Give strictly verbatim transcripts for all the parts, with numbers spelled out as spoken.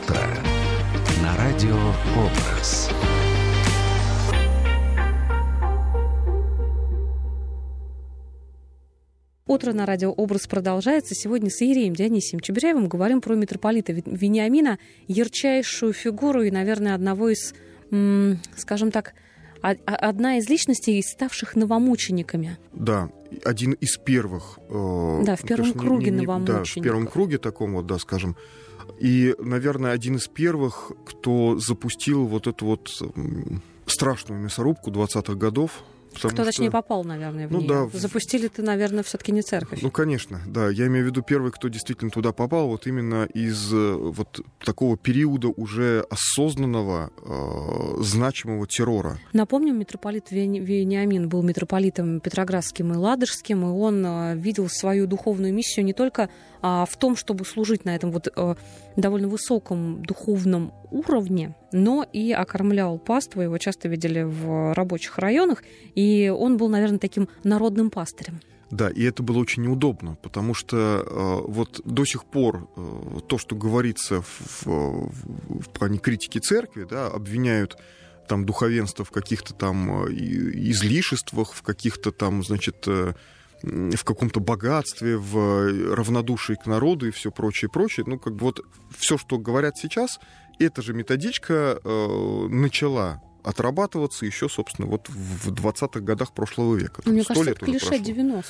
утро» на радио «Образ». Утро на радио «Образ» продолжается. Сегодня с Иереем Дионисием Чебиряевым говорим про митрополита Вениамина, ярчайшую фигуру и, наверное, одного из, м- скажем так, одна из личностей, ставших новомучениками. Да, один из первых. Э, да, в первом конечно, круге не, не, новомучеников. Да, в первом круге таком вот, да, скажем. И, наверное, один из первых, кто запустил вот эту вот м, страшную мясорубку двадцатых годов. Кто, что... точнее, попал, наверное, в ну, нее. Да. Запустили-то, наверное, все-таки не церковь. Ну, конечно, да. Я имею в виду первый, кто действительно туда попал, вот именно из вот такого периода уже осознанного, э, значимого террора. Напомним, митрополит Вениамин был митрополитом Петроградским и Ладожским, и он э, видел свою духовную миссию не только э, в том, чтобы служить на этом вот э, довольно высоком духовном уровне, но и окормлял паству. Его часто видели в рабочих районах, и он был, наверное, таким народным пастырем. Да, и это было очень неудобно, потому что э, вот до сих пор э, то, что говорится в, в, в плане критики церкви, да, обвиняют там духовенство в каких-то там излишествах, в каких-то там, значит, э, в каком-то богатстве, в равнодушии к народу и все прочее, прочее. Ну, как бы вот все, что говорят сейчас, эта же методичка э, начала отрабатываться еще, собственно, вот в двадцатых годах прошлого века. Мне кажется, это клише девяностых.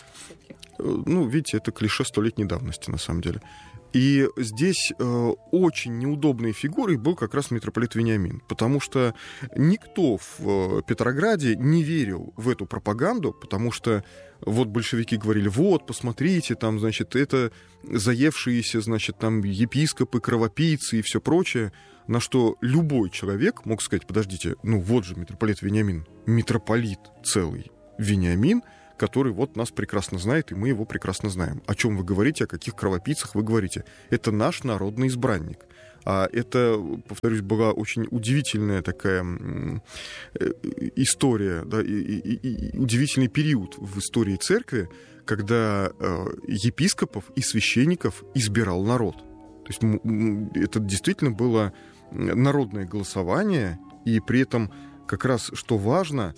Ну, видите, это клише столетней давности, на самом деле. И здесь э, очень неудобной фигурой был как раз митрополит Вениамин, потому что никто в э, Петрограде не верил в эту пропаганду, потому что вот большевики говорили, вот, посмотрите, там, значит, это заевшиеся, значит, там, епископы, кровопийцы и все прочее, на что любой человек мог сказать, подождите, ну вот же митрополит Вениамин, митрополит целый Вениамин, который вот нас прекрасно знает, и мы его прекрасно знаем. О чем вы говорите, о каких кровопийцах вы говорите? Это наш народный избранник. А это, повторюсь, была очень удивительная такая история, да, и, и, и удивительный период в истории церкви, когда э, епископов и священников избирал народ. То есть это действительно было народное голосование, и при этом как раз, что важно,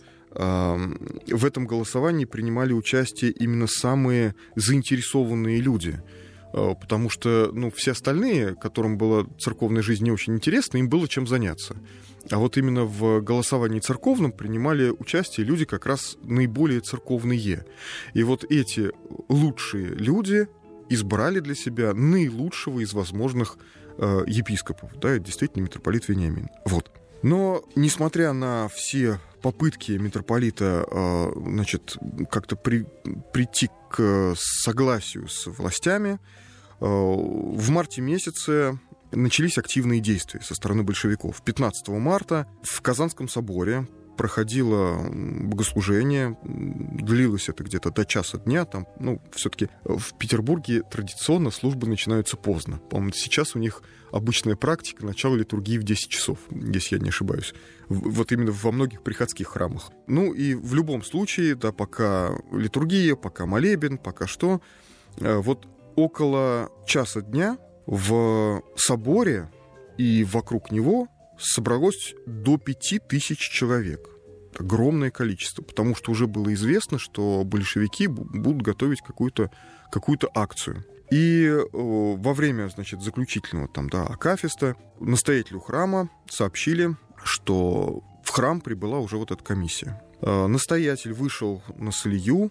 в этом голосовании принимали участие именно самые заинтересованные люди. Потому что ну, все остальные, которым была церковная жизнь не очень интересна, им было чем заняться. А вот именно в голосовании церковном принимали участие люди как раз наиболее церковные. И вот эти лучшие люди избрали для себя наилучшего из возможных э, епископов. Да, это действительно митрополит Вениамин. Вот. Но, несмотря на все попытки митрополита э, значит, как-то при, прийти к согласию с властями, э, в марте месяце начались активные действия со стороны большевиков. пятнадцатого марта в Казанском соборе проходило богослужение, длилось это где-то до часа дня. Там, ну, все-таки в Петербурге традиционно службы начинаются поздно. По-моему, сейчас у них обычная практика начала литургии в десять часов, если я не ошибаюсь. Вот именно во многих приходских храмах. Ну и в любом случае, да, пока литургия, пока молебен, пока что, вот около часа дня в соборе и вокруг него собралось до пяти тысяч человек. Огромное количество, потому что уже было известно, что большевики будут готовить какую-то, какую-то акцию. И э, во время, значит, заключительного там, да, акафиста настоятелю храма сообщили, что в храм прибыла уже вот эта комиссия. Э, настоятель вышел на солью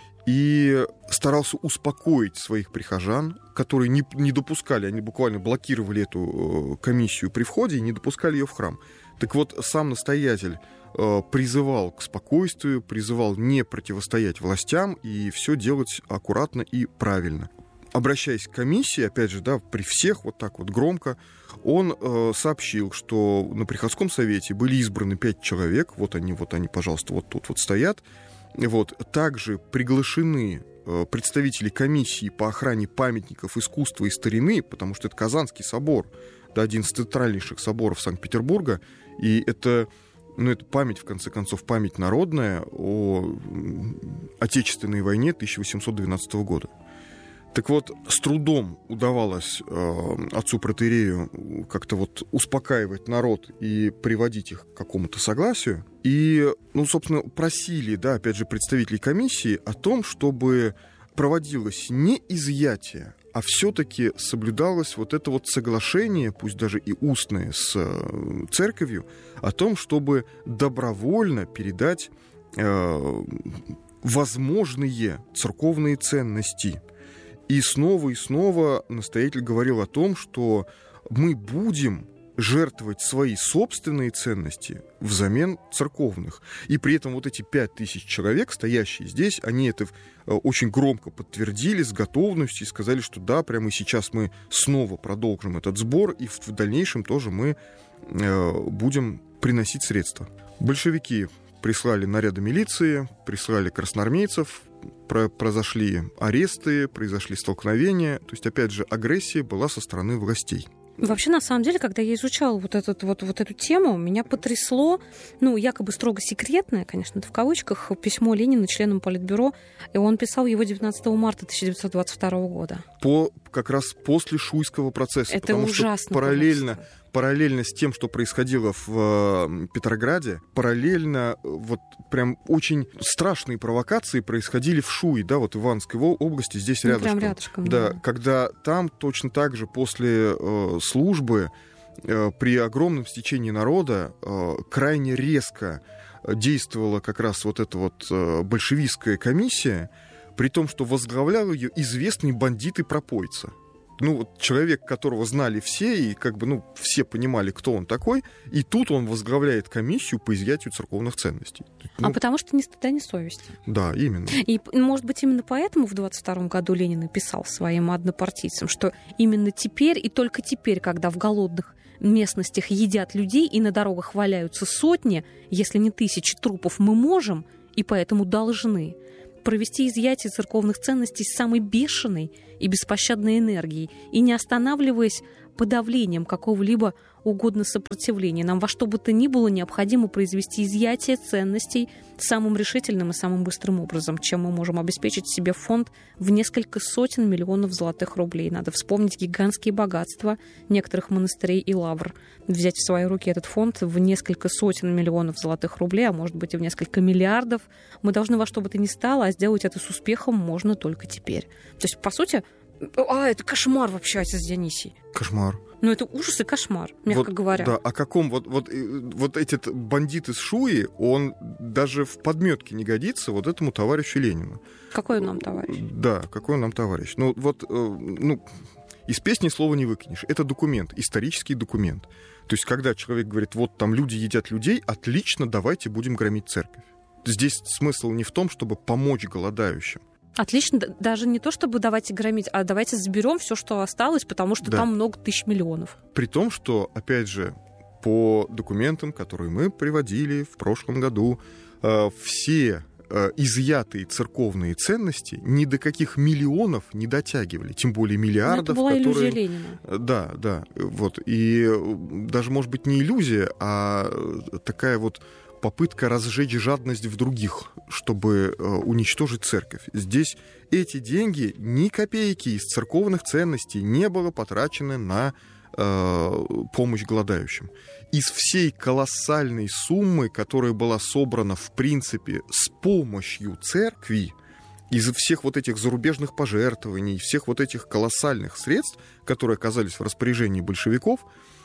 и старался успокоить своих прихожан, которые не, не допускали, они буквально блокировали эту э, комиссию при входе и не допускали ее в храм. Так вот, сам настоятель э, призывал к спокойствию, призывал не противостоять властям и все делать аккуратно и правильно. Обращаясь к комиссии, опять же, да, при всех вот так вот громко, он э, сообщил, что на приходском совете были избраны пять человек, вот они, вот они, пожалуйста, вот тут вот стоят. Вот. Также приглашены э, представители комиссии по охране памятников искусства и старины, потому что это Казанский собор, да, один из центральнейших соборов Санкт-Петербурга, и это, ну, это память, в конце концов, память народная о Отечественной войне тысяча восемьсот двенадцатого года. Так вот, с трудом удавалось э, отцу протоиерею как-то вот успокаивать народ и приводить их к какому-то согласию. И, ну, собственно, просили, да, опять же, представителей комиссии о том, чтобы проводилось не изъятие, а все-таки соблюдалось вот это вот соглашение, пусть даже и устное, с э, церковью, о том, чтобы добровольно передать э, возможные церковные ценности. И снова и снова настоятель говорил о том, что мы будем жертвовать свои собственные ценности взамен церковных. И при этом вот эти пять тысяч человек, стоящие здесь, они это очень громко подтвердили с готовностью и сказали, что да, прямо сейчас мы снова продолжим этот сбор, и в дальнейшем тоже мы будем приносить средства. Большевики прислали наряды милиции, прислали красноармейцев, произошли аресты, произошли столкновения. То есть, опять же, агрессия была со стороны властей. Вообще, на самом деле, когда я изучала вот, этот, вот, вот эту тему, меня потрясло, ну, якобы строго секретное, конечно, это в кавычках, письмо Ленина членам Политбюро, и он писал его девятнадцатого марта тысяча девятьсот двадцать второго года. По, как раз после Шуйского процесса. Это ужасно. Что параллельно, параллельно с тем, что происходило в э, Петрограде, параллельно вот прям очень страшные провокации происходили в Шуе, да, вот в Ивановской области, здесь ну, рядышком. Прям рядышком, да, да. Когда там точно так же после э, службы э, при огромном стечении народа э, крайне резко действовала как раз вот эта вот э, большевистская комиссия, при том, что возглавлял ее известный бандит и пропойца. Ну, вот человек, которого знали все, и как бы, ну, все понимали, кто он такой, и тут он возглавляет комиссию по изъятию церковных ценностей. Ну, а потому что ни стыда, ни совести. Да, именно. И, может быть, именно поэтому в двадцать втором году Ленин написал своим однопартийцам, что именно теперь и только теперь, когда в голодных местностях едят людей и на дорогах валяются сотни, если не тысячи трупов, мы можем и поэтому должны провести изъятие церковных ценностей с самой бешеной и беспощадной энергией и не останавливаясь подавлением какого-либо угодно сопротивления. Нам во что бы то ни было необходимо произвести изъятие ценностей самым решительным и самым быстрым образом, чем мы можем обеспечить себе фонд в несколько сотен миллионов золотых рублей. Надо вспомнить гигантские богатства некоторых монастырей и лавр. Взять в свои руки этот фонд в несколько сотен миллионов золотых рублей, а может быть и в несколько миллиардов. Мы должны во что бы то ни стало, а сделать это с успехом можно только теперь. То есть, по сути, а, это кошмар вообще, отец Дионисий. Кошмар. Ну, это ужас и кошмар, мягко вот, говоря. Да, о каком... Вот, вот, вот этот бандит из Шуи, он даже в подметке не годится вот этому товарищу Ленину. Какой он нам товарищ? Да, какой он нам товарищ. Ну, вот, ну, из песни слова не выкинешь. Это документ, исторический документ. То есть, когда человек говорит, вот там люди едят людей, отлично, давайте будем громить церковь. Здесь смысл не в том, чтобы помочь голодающим. Отлично, даже не то, чтобы давайте громить, а давайте заберем все, что осталось, потому что да. там много тысяч миллионов. При том, что, опять же, по документам, которые мы приводили в прошлом году, э, все э, изъятые церковные ценности ни до каких миллионов не дотягивали, тем более миллиардов. Но это была которые... иллюзия Ленина. Да, да, вот. И даже, может быть, не иллюзия, а такая вот попытка разжечь жадность в других, чтобы э, уничтожить церковь. Здесь эти деньги, ни копейки из церковных ценностей не было потрачено на э, помощь голодающим. Из всей колоссальной суммы, которая была собрана, в принципе, с помощью церкви, из всех вот этих зарубежных пожертвований, всех вот этих колоссальных средств, которые оказались в распоряжении большевиков,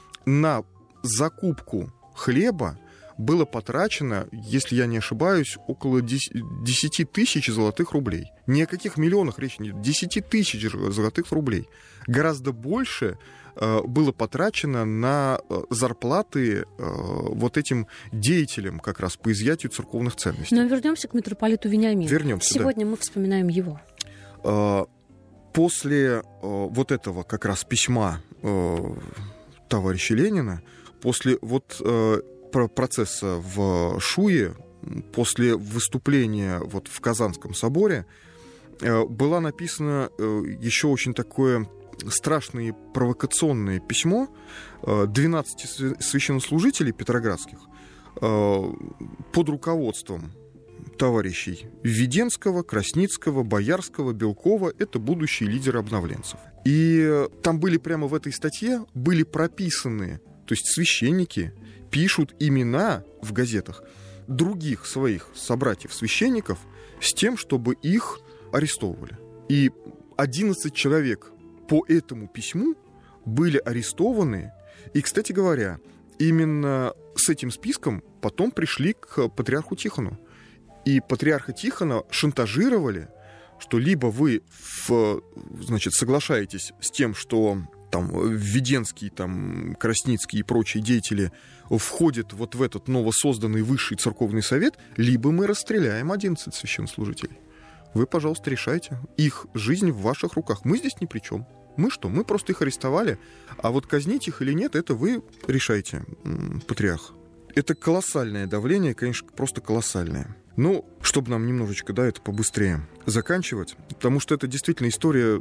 на закупку хлеба было потрачено, если я не ошибаюсь, около десять тысяч золотых рублей. Ни о каких миллионах речи нет. десять тысяч золотых рублей. Гораздо больше э, было потрачено на э, зарплаты э, вот этим деятелям как раз по изъятию церковных ценностей. Но вернемся к митрополиту Вениамину. Вернемся, Сегодня да. мы вспоминаем его. Э, после э, вот этого как раз письма э, товарища Ленина, после вот... Э, процесса в Шуе, после выступления вот в Казанском соборе, было написано еще очень такое страшное и провокационное письмо двенадцати священнослужителей петроградских под руководством товарищей Введенского, Красницкого, Боярского, Белкова. Это будущие лидеры обновленцев. И там были прямо в этой статье были прописаны, то есть священники пишут имена в газетах других своих собратьев-священников с тем, чтобы их арестовывали. И одиннадцать человек по этому письму были арестованы. И, кстати говоря, именно с этим списком потом пришли к патриарху Тихону. И патриарха Тихона шантажировали, что либо вы в, значит, соглашаетесь с тем, что там Введенский, там, Красницкий и прочие деятели входят вот в этот новосозданный высший церковный совет, либо мы расстреляем одиннадцать священнослужителей. Вы, пожалуйста, решайте. Их жизнь в ваших руках. Мы здесь ни при чем. Мы что? Мы просто их арестовали. А вот казнить их или нет, это вы решайте, патриарх. Это колоссальное давление, конечно, просто колоссальное. Ну, чтобы нам немножечко, да, это побыстрее заканчивать, потому что это действительно история,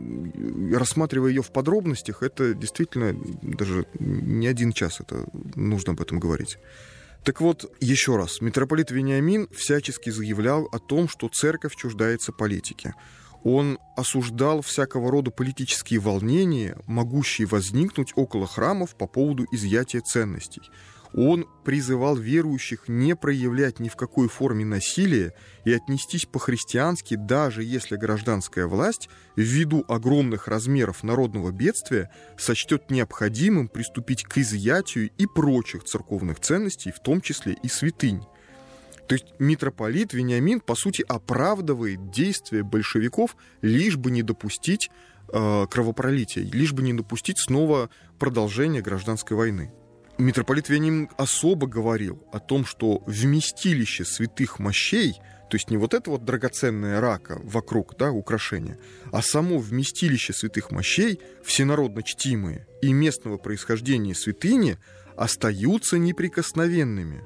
рассматривая ее в подробностях, это действительно даже не один час это нужно об этом говорить. Так вот, еще раз, митрополит Вениамин всячески заявлял о том, что церковь чуждается политики. Он осуждал всякого рода политические волнения, могущие возникнуть около храмов по поводу изъятия ценностей. Он призывал верующих не проявлять ни в какой форме насилия и отнестись по-христиански, даже если гражданская власть, ввиду огромных размеров народного бедствия, сочтет необходимым приступить к изъятию и прочих церковных ценностей, в том числе и святынь. То есть митрополит Вениамин, по сути, оправдывает действия большевиков, лишь бы не допустить э, кровопролития, лишь бы не допустить снова продолжения гражданской войны. Митрополит Вениамин особо говорил о том, что вместилище святых мощей, то есть не вот это вот драгоценная рака вокруг, да, украшения, а само вместилище святых мощей, всенародно чтимые и местного происхождения святыни, остаются неприкосновенными.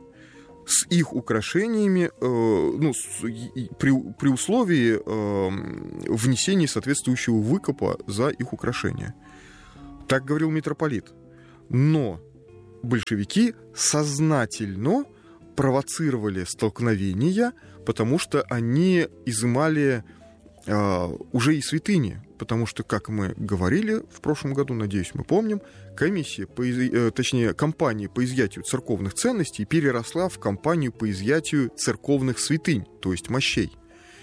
С их украшениями, э, ну, с, и, при, при условии э, внесения соответствующего выкупа за их украшения. Так говорил митрополит. Но большевики сознательно провоцировали столкновения, потому что они изымали э, уже и святыни. Потому что, как мы говорили в прошлом году, надеюсь, мы помним, комиссия, по из... э, точнее, кампания по изъятию церковных ценностей переросла в кампанию по изъятию церковных святынь, то есть мощей.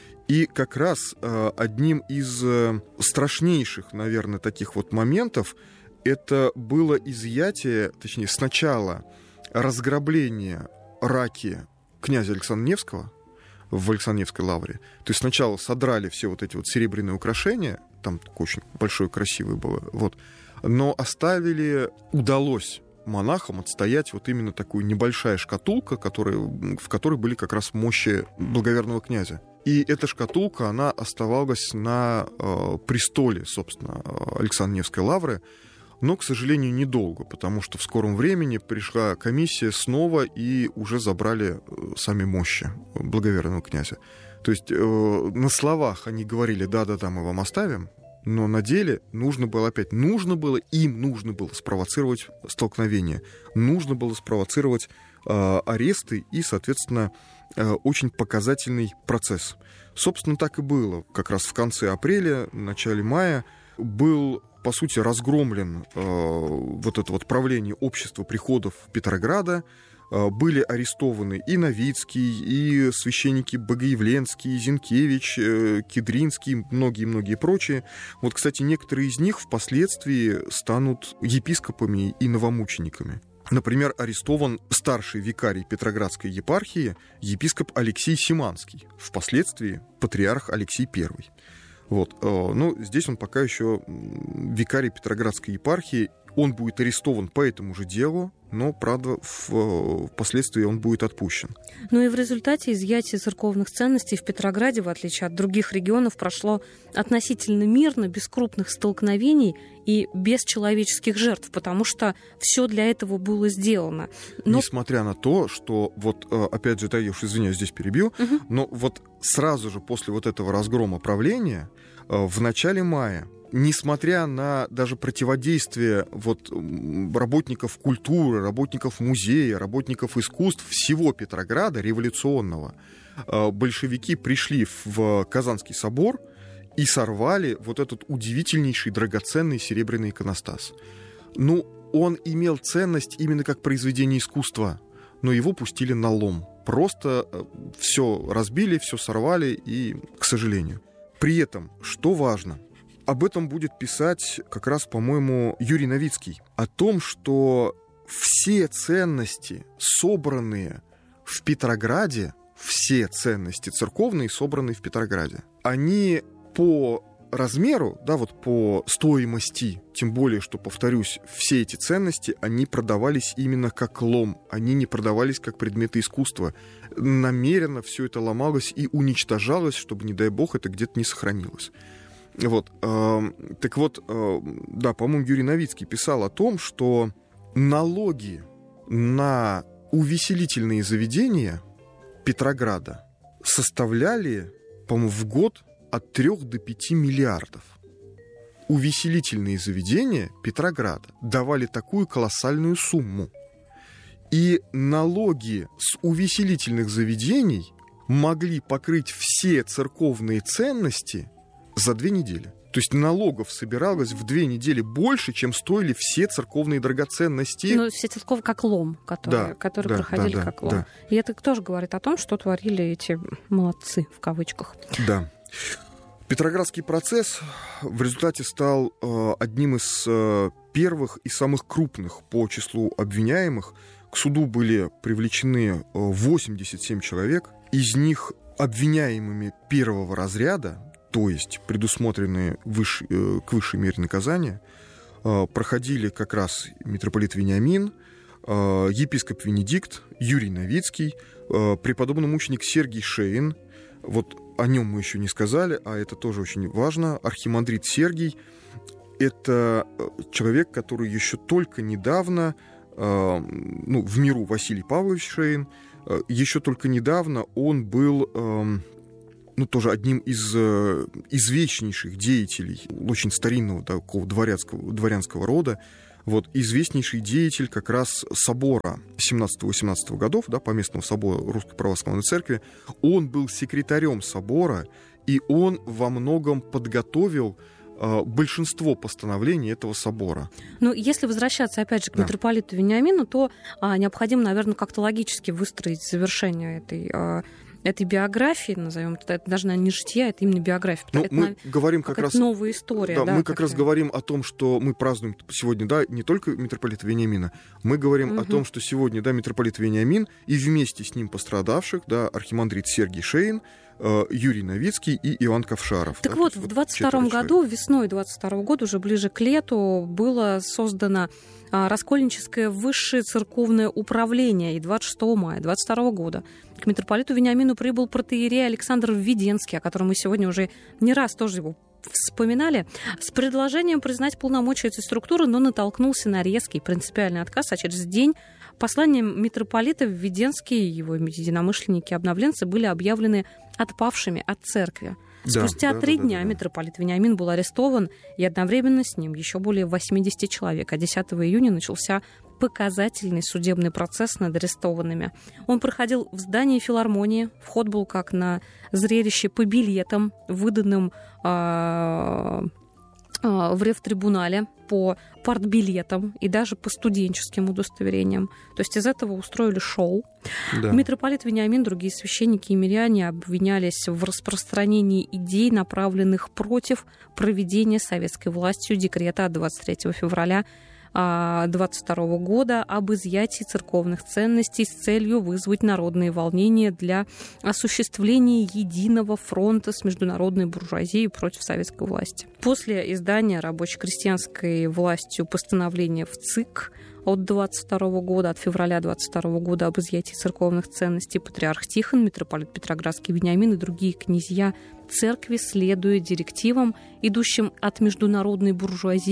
И как раз э, одним из э, страшнейших, наверное, таких вот моментов это было изъятие, точнее, сначала разграбление раки князя Александра Невского в Александро-Невской лавре. То есть сначала содрали все вот эти вот серебряные украшения, там очень большое, красивое было, вот, но оставили, удалось монахам отстоять вот именно такую небольшая шкатулка, которая, в которой были как раз мощи благоверного князя. И эта шкатулка, она оставалась на э, престоле, собственно, Александро-Невской лавры, но, к сожалению, недолго, потому что в скором времени пришла комиссия снова и уже забрали сами мощи благоверного князя. То есть э, на словах они говорили: да-да-да, мы вам оставим, но на деле нужно было опять, нужно было, им нужно было спровоцировать столкновение, нужно было спровоцировать э, аресты и, соответственно, э, очень показательный процесс. Собственно, так и было. Как раз в конце апреля, начале мая был, по сути, разгромлен э, вот это вот правление общества приходов Петрограда. Э, были арестованы и Новицкий, и священники Богоявленский, Зинкевич, э, Кедринский, многие-многие прочие. Вот, кстати, некоторые из них впоследствии станут епископами и новомучениками. Например, арестован старший викарий Петроградской епархии, епископ Алексей Симанский, впоследствии патриарх Алексей Первый. Вот. Ну, здесь он пока еще викарий Петроградской епархии. Он будет арестован по этому же делу, но, правда, впоследствии он будет отпущен. Ну и в результате изъятие церковных ценностей в Петрограде, в отличие от других регионов, прошло относительно мирно, без крупных столкновений и без человеческих жертв, потому что все для этого было сделано. Но... Несмотря на то, что, вот, опять же, да, я уж извиняюсь, здесь перебью, угу. но вот сразу же после вот этого разгрома правления в начале мая несмотря на даже противодействие вот, работников культуры, работников музея, работников искусств всего Петрограда революционного, большевики пришли в Казанский собор и сорвали вот этот удивительнейший драгоценный серебряный иконостас. Ну, он имел ценность именно как произведение искусства, но его пустили на лом. Просто все разбили, все сорвали, и, к сожалению. При этом, что важно, об этом будет писать как раз, по-моему, Юрий Новицкий. О том, что все ценности, собранные в Петрограде, все ценности церковные, собранные в Петрограде, они по размеру, да, вот по стоимости, тем более, что, повторюсь, все эти ценности, они продавались именно как лом, они не продавались как предметы искусства. Намеренно все это ломалось и уничтожалось, чтобы, не дай бог, это где-то не сохранилось. Вот. Э, так вот, э, да, по-моему, Юрий Новицкий писал о том, что налоги на увеселительные заведения Петрограда составляли, по-моему, в год от трёх до пяти миллиардов. Увеселительные заведения Петрограда давали такую колоссальную сумму. И налоги с увеселительных заведений могли покрыть все церковные ценности за две недели. То есть налогов собиралось в две недели больше, чем стоили все церковные драгоценности. Ну, все церковные как лом, которые, да, которые да, проходили да, как лом. да. И это тоже говорит о том, что творили эти молодцы, в кавычках. Да. Петроградский процесс в результате стал э, одним из э, первых и самых крупных по числу обвиняемых. К суду были привлечены э, восемьдесят семь человек. Из них обвиняемыми первого разряда, то есть предусмотренные выше, э, к высшей мере наказания, э, проходили как раз митрополит Вениамин, э, епископ Венедикт, Юрий Новицкий, э, преподобный мученик Сергий Шейн. Вот о нем мы еще не сказали, а это тоже очень важно. Архимандрит Сергий — это человек, который еще только недавно, э, ну, в миру Василий Павлович Шейн, э, еще только недавно он был, э, ну, тоже одним из э, известнейших деятелей очень старинного такого дворянского, дворянского рода. Вот, известнейший деятель как раз собора семнадцатого-восемнадцатого годов, да, Поместного собора Русской Православной Церкви. Он был секретарем собора, и он во многом подготовил э, большинство постановлений этого собора. Ну, если возвращаться, опять же, к Да. митрополиту Вениамину, то а, необходимо, наверное, как-то логически выстроить завершение этой... А, этой биографии, назовем это, это даже, наверное, не жития, это именно биография. Ну, это мы говорим как раз... новая история. Да, да, мы как такая. раз говорим о том, что мы празднуем сегодня, да, не только митрополита Вениамина, мы говорим Угу. о том, что сегодня, да, митрополит Вениамин и вместе с ним пострадавших, да, архимандрит Сергий Шейн, э, Юрий Новицкий и Иоанн Ковшаров. Так да, вот, то в есть двадцать втором четверо году, весной двадцать второго года, уже ближе к лету, было создано а, Раскольническое высшее церковное управление. И двадцать шестого мая двадцать второго года к митрополиту Вениамину прибыл протоиерей Александр Введенский, о котором мы сегодня уже не раз тоже его вспоминали, с предложением признать полномочия этой структуры, но натолкнулся на резкий принципиальный отказ, а через день посланием митрополита Введенский и его единомышленники-обновленцы были объявлены отпавшими от церкви. Да, Спустя да, три да, да, дня да. митрополит Вениамин был арестован, и одновременно с ним еще более восемьдесят человек. А десятого июня начался показательный судебный процесс над арестованными. Он проходил в здании филармонии. Вход был как на зрелище по билетам, выданным э, э, в рефтрибунале, по партбилетам и даже по студенческим удостоверениям. То есть из этого устроили шоу. Да. Митрополит Вениамин, другие священники и миряне обвинялись в распространении идей, направленных против проведения советской властью декрета от двадцать третьего февраля двадцать второго года об изъятии церковных ценностей с целью вызвать народные волнения для осуществления единого фронта с международной буржуазией против советской власти. После издания рабоче-крестьянской властью постановления в ЦИК от двадцать второго года, от февраля двадцать второго года об изъятии церковных ценностей, патриарх Тихон, митрополит Петроградский Вениамин и другие князья церкви, следуя директивам, идущим от международной буржуазии,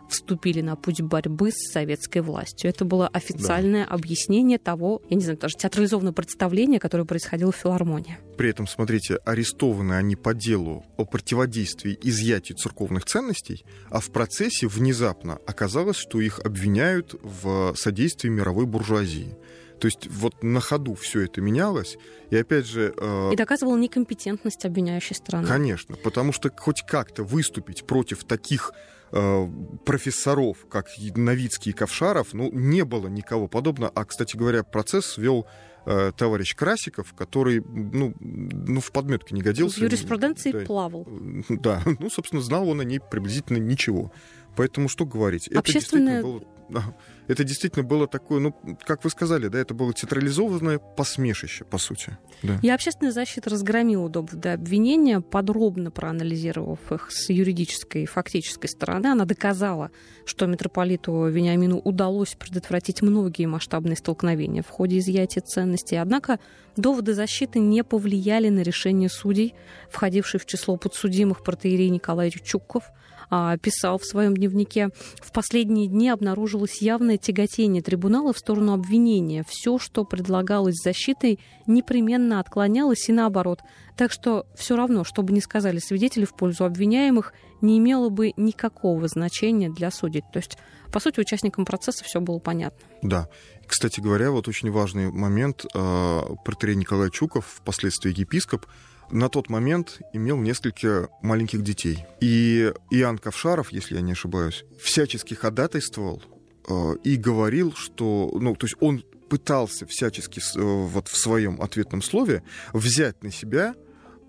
вступили на путь борьбы с советской властью. Это было официальное да. объяснение того, я не знаю, даже театрализованное представление, которое происходило в филармонии. При этом, смотрите, арестованы они по делу о противодействии изъятию церковных ценностей, а в процессе внезапно оказалось, что их обвиняют в содействии мировой буржуазии. То есть вот на ходу все это менялось, и опять же... Э... И доказывала некомпетентность обвиняющей стороны. Конечно, потому что хоть как-то выступить против таких э, профессоров, как Новицкий и Ковшаров, ну, не было никого подобного. А, кстати говоря, процесс вел э, товарищ Красиков, который, ну, ну, в подметке не годился. В юриспруденции да, плавал. Да, ну, собственно, знал он о ней приблизительно ничего. Поэтому что говорить? Общественное... Это действительно было, это действительно было такое, ну, как вы сказали, да, это было театрализованное посмешище, по сути. Да. И общественная защита разгромила доводы обвинения, подробно проанализировав их с юридической и фактической стороны. Она доказала, что митрополиту Вениамину удалось предотвратить многие масштабные столкновения в ходе изъятия ценностей. Однако доводы защиты не повлияли на решение судей, входивший в число подсудимых протоиерей Николай Чуков писал в своем дневнике: в последние дни обнаружилось явное тяготение трибунала в сторону обвинения. Все, что предлагалось защитой, непременно отклонялось и наоборот. Так что все равно, что бы ни сказали свидетели в пользу обвиняемых, не имело бы никакого значения для судей. То есть, по сути, участникам процесса все было понятно. Да. Кстати говоря, вот очень важный момент. Протоиерей Николай Чуков, впоследствии епископ, на тот момент имел несколько маленьких детей. И Иоанн Ковшаров, если я не ошибаюсь, всячески ходатайствовал э, и говорил, что... Ну, то есть он пытался всячески э, вот в своем ответном слове взять на себя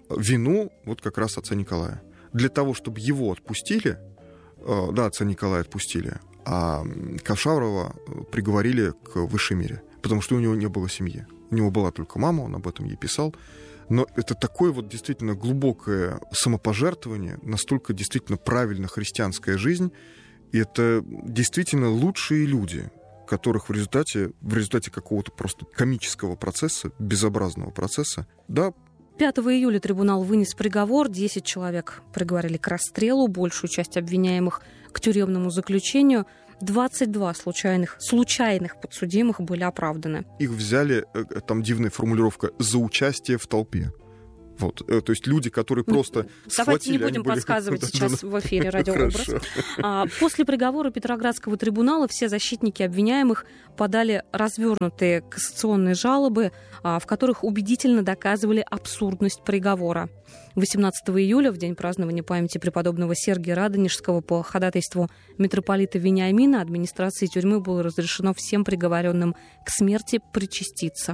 вину вот как раз отца Николая. Для того, чтобы его отпустили, э, да, отца Николая отпустили, а Ковшарова приговорили к высшей мере, потому что у него не было семьи. У него была только мама, он об этом ей писал. Но это такое вот действительно глубокое самопожертвование, настолько действительно правильно христианская жизнь. И это действительно лучшие люди, которых в результате, в результате какого-то просто комического процесса, безобразного процесса, да. пятого июля трибунал вынес приговор. десять человек приговорили к расстрелу, большую часть обвиняемых к тюремному заключению. двадцать два случайных, случайных подсудимых были оправданы. Их взяли, там дивная формулировка, за участие в толпе. Вот, то есть люди, которые просто Давайте схватили... Давайте не будем были... подсказывать сейчас в эфире «Радиообраз». После приговора Петроградского трибунала все защитники обвиняемых подали развернутые кассационные жалобы, в которых убедительно доказывали абсурдность приговора. восемнадцатого июля, в день празднования памяти преподобного Сергия Радонежского, по ходатайству митрополита Вениамина администрации тюрьмы было разрешено всем приговоренным к смерти причаститься.